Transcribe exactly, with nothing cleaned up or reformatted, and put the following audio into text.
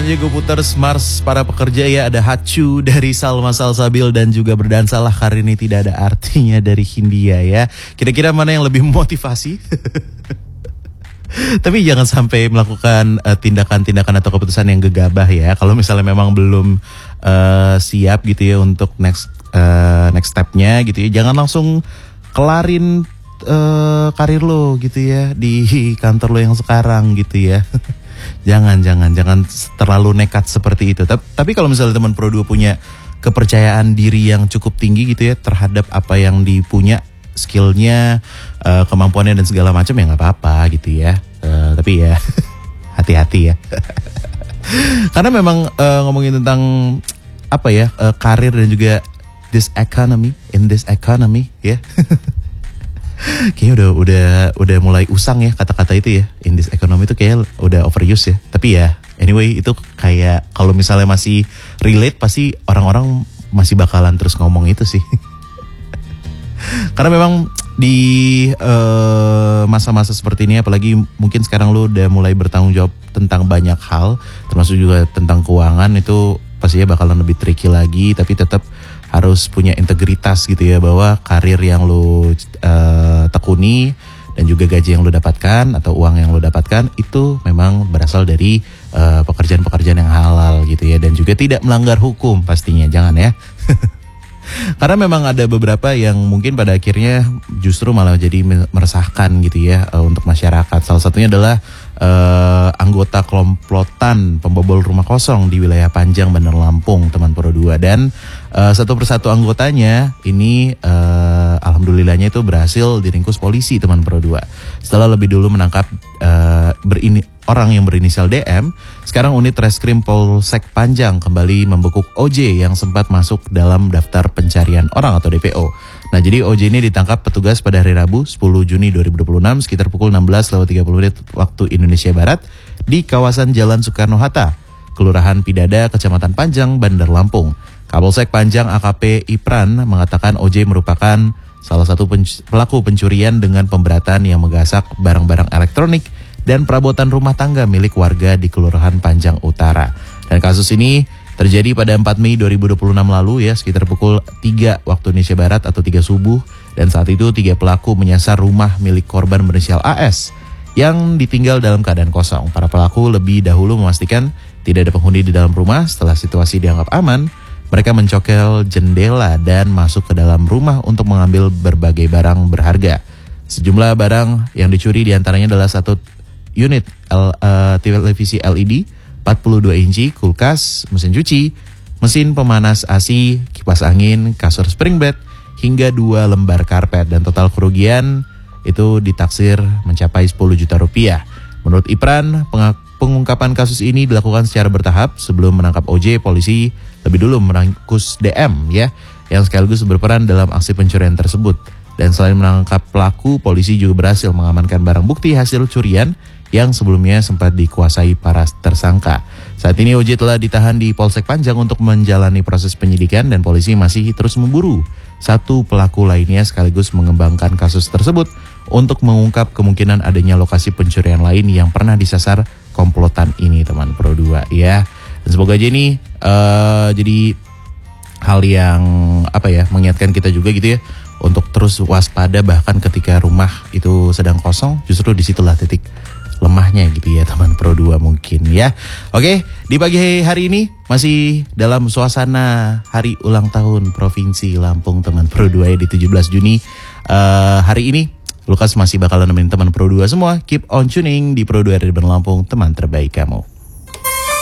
selanjutnya gue putar Mars para pekerja ya. Ada Hachu dari Salma Salsabil dan juga Berdansalah Karir Ini Tidak Ada Artinya dari Hindia ya. Kira-kira mana yang lebih memotivasi? Tapi jangan sampai melakukan uh, tindakan-tindakan atau keputusan yang gegabah ya. Kalau misalnya memang belum uh, siap gitu ya untuk next uh, next stepnya gitu ya. Jangan langsung kelarin uh, karir lo gitu ya di kantor lo yang sekarang gitu ya. Jangan, jangan, jangan terlalu nekat seperti itu. Tapi kalau misalnya teman Pro dua punya kepercayaan diri yang cukup tinggi gitu ya terhadap apa yang dipunya, skillnya, uh, kemampuannya dan segala macam ya nggak apa-apa gitu ya. Uh, tapi ya hati-hati ya. Karena memang uh, ngomongin tentang apa ya uh, karir dan juga this economy, in this economy ya. Kayaknya udah udah udah mulai usang ya kata-kata itu ya. In this economy itu kayak udah overuse ya. Tapi ya anyway itu kayak kalau misalnya masih relate pasti orang-orang masih bakalan terus ngomong itu sih. Karena memang di uh, masa-masa seperti ini apalagi mungkin sekarang lu udah mulai bertanggung jawab tentang banyak hal termasuk juga tentang keuangan itu pastinya bakalan lebih tricky lagi tapi tetap harus punya integritas gitu ya bahwa karir yang lo uh, tekuni dan juga gaji yang lo dapatkan atau uang yang lo dapatkan itu memang berasal dari uh, pekerjaan-pekerjaan yang halal gitu ya dan juga tidak melanggar hukum pastinya jangan ya. Karena memang ada beberapa yang mungkin pada akhirnya justru malah jadi meresahkan gitu ya uh, untuk masyarakat. Salah satunya adalah uh, anggota komplotan pembobol rumah kosong di wilayah Panjang, Bandar Lampung, teman Pro dua. Dan uh, satu persatu anggotanya ini uh, alhamdulillahnya itu berhasil diringkus polisi teman Pro dua. Setelah lebih dulu menangkap uh, berini orang yang berinisial D M, sekarang unit Reskrim Polsek Panjang kembali membekuk O J yang sempat masuk dalam daftar pencarian orang atau D P O. Nah jadi O J ini ditangkap petugas pada hari Rabu sepuluh Juni dua ribu dua puluh enam sekitar pukul enam belas lewat tiga puluh menit waktu Indonesia Barat di kawasan Jalan Soekarno-Hatta, Kelurahan Pidada, Kecamatan Panjang, Bandar Lampung. Kapolsek Panjang A K P Ipran mengatakan O J merupakan salah satu pen- pelaku pencurian dengan pemberatan yang menggasak barang-barang elektronik dan perabotan rumah tangga milik warga di Kelurahan Panjang Utara. Dan kasus ini terjadi pada empat Mei dua ribu dua puluh enam lalu ya sekitar pukul tiga waktu Indonesia Barat atau tiga subuh. Dan saat itu tiga pelaku menyasar rumah milik korban berinisial A S yang ditinggal dalam keadaan kosong. Para pelaku lebih dahulu memastikan tidak ada penghuni di dalam rumah. Setelah situasi dianggap aman, mereka mencokel jendela dan masuk ke dalam rumah untuk mengambil berbagai barang berharga. Sejumlah barang yang dicuri diantaranya adalah satu unit L, uh, televisi L E D, empat puluh dua inci, kulkas, mesin cuci, mesin pemanas A C, kipas angin, kasur spring bed, hingga dua lembar karpet. Dan total kerugian itu ditaksir mencapai sepuluh juta rupiah. Menurut Ipran, pengungkapan kasus ini dilakukan secara bertahap. Sebelum menangkap O J, polisi lebih dulu meringkus D M ya, yang sekaligus berperan dalam aksi pencurian tersebut. Dan selain menangkap pelaku, polisi juga berhasil mengamankan barang bukti hasil curian yang sebelumnya sempat dikuasai para tersangka. Saat ini O J telah ditahan di Polsek Panjang untuk menjalani proses penyidikan dan polisi masih terus memburu satu pelaku lainnya sekaligus mengembangkan kasus tersebut untuk mengungkap kemungkinan adanya lokasi pencurian lain yang pernah disasar komplotan ini teman Pro dua ya. Dan semoga aja ini uh, jadi hal yang apa ya mengingatkan kita juga gitu ya untuk terus waspada bahkan ketika rumah itu sedang kosong justru disitulah titik lemahnya gitu ya teman Pro dua mungkin ya. Oke, di pagi hari ini masih dalam suasana hari ulang tahun Provinsi Lampung teman Pro dua ya di tujuh belas Juni. Uh, hari ini Lukas masih bakalan nemenin teman Pro dua semua. Keep on tuning di Pro dua R D Bandar Lampung, teman terbaik kamu.